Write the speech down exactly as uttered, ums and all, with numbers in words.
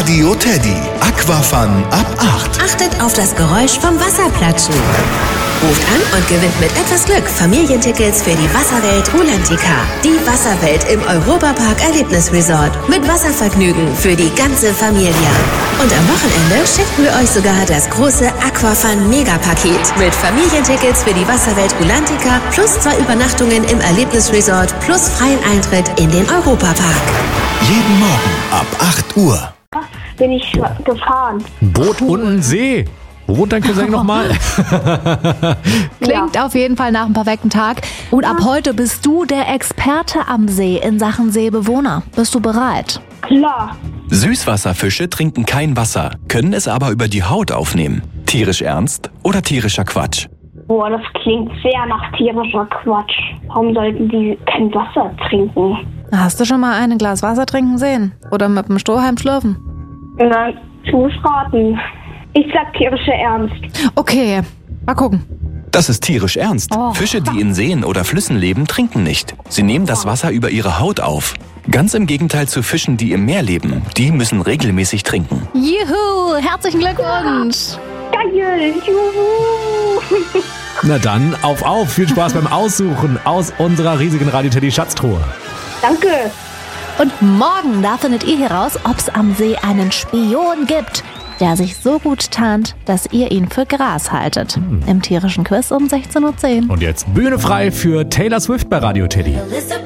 Radio Teddy. Aquafun ab acht. Achtet auf das Geräusch vom Wasserplatschen. Ruft an und gewinnt mit etwas Glück Familientickets für die Wasserwelt Rulantica. Die Wasserwelt im Europapark Erlebnisresort. Mit Wasservergnügen für die ganze Familie. Und am Wochenende schicken wir euch sogar das große Aquafun Megapaket. Mit Familientickets für die Wasserwelt Rulantica plus zwei Übernachtungen im Erlebnisresort plus freien Eintritt in den Europapark. Jeden Morgen ab acht Uhr. Bin ich gefahren. Boot und ein See. Wo wohnt dein Cousin nochmal? Klingt auf jeden Fall nach einem perfekten Tag. Und ab heute bist du der Experte am See in Sachen Seebewohner. Bist du bereit? Klar. Süßwasserfische trinken kein Wasser, können es aber über die Haut aufnehmen. Tierisch ernst oder tierischer Quatsch? Boah, das klingt sehr nach tierischer Quatsch. Warum sollten die kein Wasser trinken? Hast du schon mal ein Glas Wasser trinken sehen? Oder mit dem Strohhalm schlürfen? Nein, ich muss raten. Ich sag tierischer Ernst. Okay, mal gucken. Das ist tierisch ernst. Oh. Fische, die in Seen oder Flüssen leben, trinken nicht. Sie nehmen das Wasser über ihre Haut auf. Ganz im Gegenteil zu Fischen, die im Meer leben. Die müssen regelmäßig trinken. Juhu, herzlichen Glückwunsch. Geil, juhu. Na dann, auf, auf. Viel Spaß beim Aussuchen aus unserer riesigen Radio Teddy Schatztruhe. Danke. Und morgen, da findet ihr heraus, ob es am See einen Spion gibt, der sich so gut tarnt, dass ihr ihn für Gras haltet. Im tierischen Quiz um sechzehn Uhr zehn. Und jetzt Bühne frei für Taylor Swift bei Radio Teddy.